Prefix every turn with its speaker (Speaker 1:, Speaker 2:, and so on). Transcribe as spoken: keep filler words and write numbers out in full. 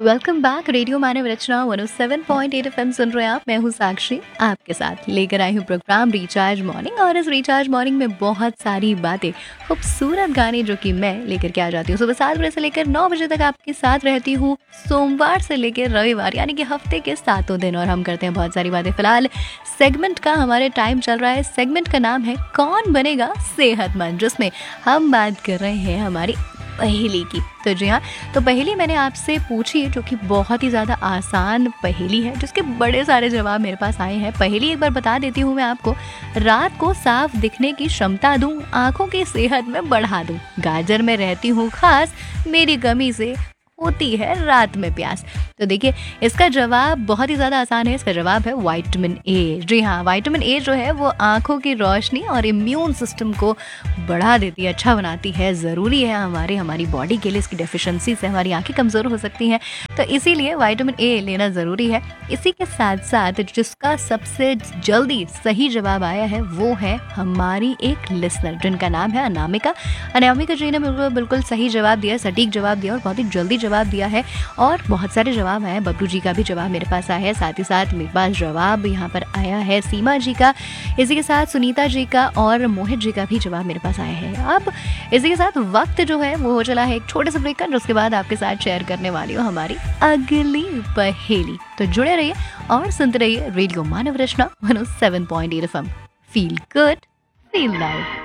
Speaker 1: Welcome back. Radio मानव रचना एक सौ सात पॉइंट आठ एफएम सुन रहे हैं आप। मैं हूँ साक्षी, आपके साथ लेकर आई हूँ प्रोग्राम रिचार्ज मॉर्निंग। और इस रिचार्ज मॉर्निंग में बहुत सारी बातें, खूबसूरत गाने जो कि मैं लेकर के आ जाती हूँ। सुबह सात बजे से लेकर नौ बजे तक आपके साथ रहती हूँ, सोमवार से लेकर रविवार, यानी कि हफ्ते के सातों दिन। और हम करते हैं बहुत सारी बातें। फिलहाल सेगमेंट का हमारे टाइम चल रहा है। सेगमेंट का नाम है कौन बनेगा सेहतमंद, जिसमें हम बात कर रहे हैं हमारी पहेली की। तो जी हाँ, तो पहेली मैंने आपसे पूछी जो कि बहुत ही ज़्यादा आसान पहेली है, जिसके बड़े सारे जवाब मेरे पास आए हैं। पहेली एक बार बता देती हूँ मैं आपको। रात को साफ दिखने की क्षमता दूँ, आँखों की सेहत में बढ़ा दूँ, गाजर में रहती हूँ खास, मेरी कमी से होती है रात में प्यास। तो देखिए, इसका जवाब बहुत ही ज़्यादा आसान है। इसका जवाब है विटामिन ए। जी हाँ, विटामिन ए जो है वो आँखों की रोशनी और इम्यून सिस्टम को बढ़ा देती है, अच्छा बनाती है। ज़रूरी है हमारे हमारी बॉडी के लिए। इसकी डेफिशिएंसी से हमारी आँखें कमज़ोर हो सकती हैं, तो इसीलिए विटामिन ए लेना ज़रूरी है। इसी के साथ साथ जिसका सबसे जल्दी सही जवाब आया है वो है हमारी एक लिसनर, जिनका नाम है अनामिका। अनामिका जी ने बिल्कुल बिल्कुल सही जवाब दिया, सटीक जवाब दिया और बहुत ही जल्दी जवाब दिया है। और बहुत सारे जवाब आए हैं। बबलू जी का भी जवाब मेरे पास आया है, साथ ही साथ मेरे पास जवाब यहाँ पर आया है सीमा जी का, इसी के साथ सुनीता जी का और मोहित जी का भी जवाब मेरे पास आया है। अब इसी के साथ वक्त जो है वो हो चला है एक छोटे से ब्रेक का, उसके बाद आपके साथ शेयर करने वाली हूँ हमारी अगली पहेली। तो जुड़े रहिए और सुनते रहिए रेडियो मानव रचना एक सौ सात पॉइंट आठ FM. Feel good, feel live.